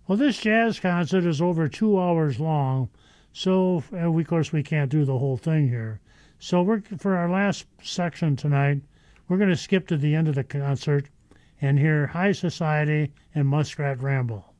Well, this jazz concert is over 2 hours long, so of course we can't do the whole thing here. So for our last section tonight, we're going to skip to the end of the concert and hear High Society and Muskrat Ramble.